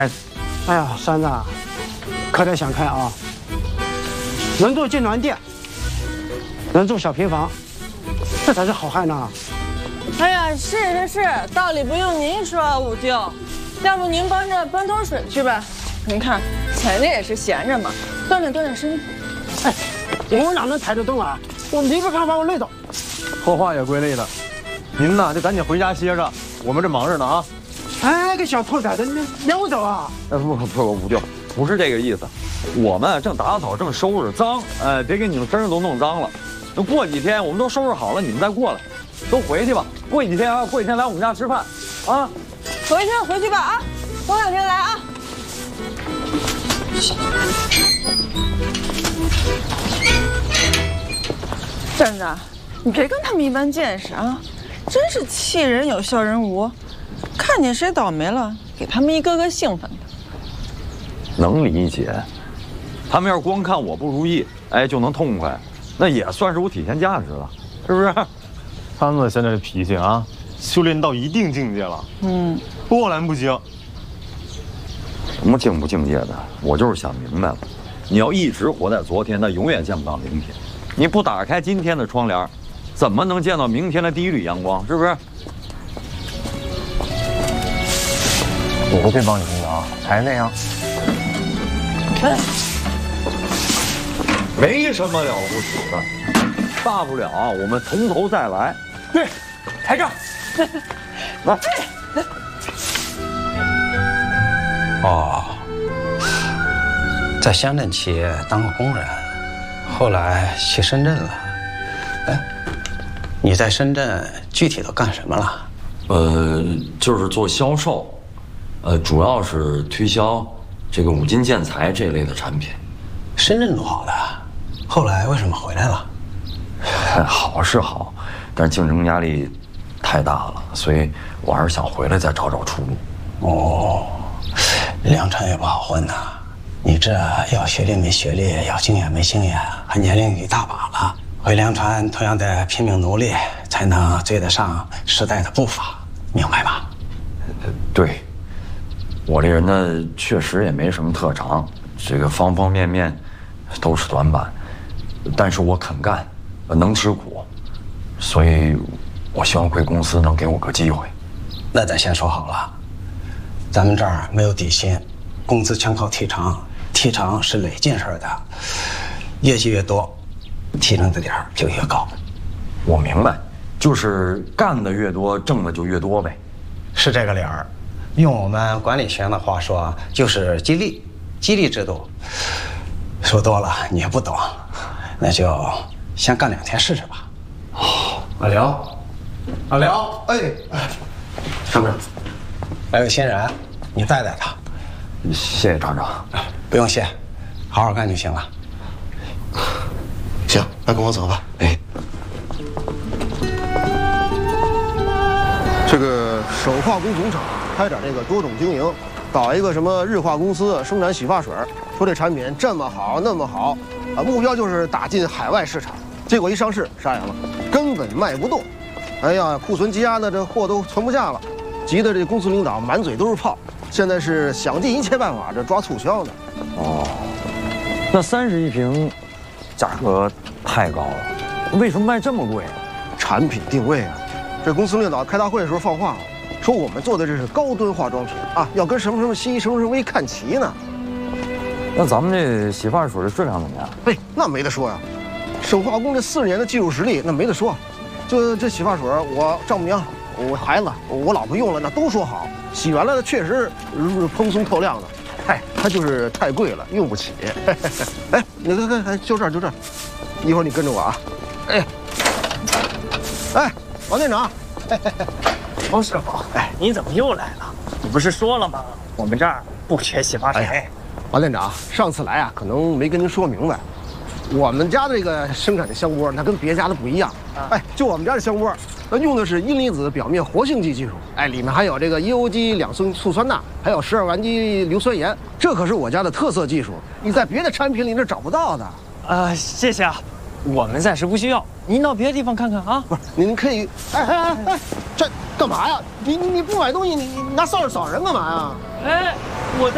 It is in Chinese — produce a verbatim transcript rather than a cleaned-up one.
哎呀，山子，可得想开啊！能做金銮殿，能住小平房，这才是好汉呐！ 哎呀，是是是，道理不用您说，五舅，要不您帮着搬桶水去吧？您看，彩内也是闲着嘛，锻炼锻炼身体。 哎，我哪能抬得动啊？我离不开把我累倒。 后话也归累的，您呐就赶紧回家歇着，我们这忙着呢啊！ 哎，个小兔崽子，你撵我走啊？ 哎，不不不，五舅，不是这个意思，我们正打扫正收拾，脏，哎，别给你们身上都弄脏了。那过几天我们都收拾好了，你们再过来，都回去吧。过几天啊，过几天来我们家吃饭，啊。 回去回去吧啊，过两天来啊。站子，你别跟他们一般见识啊！真是气人有笑人无，看见谁倒霉了，给他们一个个兴奋的。 能理解，他们要是光看我不如意，哎，就能痛快，那也算是我体现价值了，是不是？ 他们现在的脾气啊，修炼到一定境界了，嗯，波澜不惊。 什么境不境界的，我就是想明白了，你要一直活在昨天，那永远见不到明天。你不打开今天的窗帘，怎么能见到明天的第一缕阳光？是不是？ 我会帮你的啊，还是那样。 哎，没什么了不起的，大不了我们从头再来。 对，抬杠。 来。 哦，在乡镇企业当过工人，后来去深圳了。哎，你在深圳具体都干什么了？ 呃，就是做销售，呃，主要是推销这个五金建材这类的产品。 深圳多好的，后来为什么回来了？ 好是好，但是竞争压力太大了，所以我还是想回来再找找出路。 哦。粮船也不好混呐，你这要学历没学历，要经验没经验，还年龄一大把了。回粮船同样得拼命努力，才能追得上时代的步伐，明白吧？ 对，我这人呢，确实也没什么特长，这个方方面面都是短板，但是我肯干，能吃苦，所以我希望贵公司能给我个机会。 那咱先说好了。咱们这儿没有底薪，工资全靠提成，提成是累进式的，业绩越多，提成的点儿就越高。 我明白，就是干的越多，挣的就越多呗。 是这个理儿，用我们管理学院的话说，就是激励，激励制度。说多了你也不懂，那就先干两天试试吧。 好， 阿辽，阿辽，哎，上面。还有新人，你带带他。 谢谢厂长。 不用谢，好好干就行了。 行，那跟我走吧。哎，这个手化工总厂开展这个多种经营，搞一个什么日化公司生产洗发水，说这产品这么好那么好，啊，目标就是打进海外市场。结果一上市，傻眼了，根本卖不动。哎呀，库存积压的，这货都存不下了。急得这公司领导满嘴都是泡，现在是想尽一切办法这抓促销呢。 哦，那三十一瓶，价格太高了，为什么卖这么贵？ 产品定位啊，这公司领导开大会的时候放话了，说我们做的这是高端化妆品啊，要跟什么什么西什么什么威看齐呢。 那咱们这洗发水的质量怎么样？ 哎，那没得说呀，手化工这四十年的技术实力，那没得说。就这洗发水，我丈母娘。我孩子，我老婆用了，那都说好，洗完了的确实蓬松透亮的。嗨，它就是太贵了，用不起。哎，你看看看，就这儿就这儿，一会儿你跟着我啊。哎，哎，王店长， 王师傅，哎，你怎么又来了？你不是说了吗？我们这儿不缺洗发水。哎， 王店长，上次来啊，可能没跟您说明白。我们家的这个生产的香波，那跟别家的不一样。哎，就我们家的香波，那用的是阴离子表面活性剂技术。哎，里面还有这个一欧基两酸醋酸钠，还有十二烷基硫酸盐，这可是我家的特色技术，你在别的产品里那找不到的。 啊，谢谢啊，我们暂时不需要，您到别的地方看看啊。 不是，您可以，哎哎哎哎，这干嘛呀？你你你不买东西，你你拿扫帚扫人干嘛呀？ 哎，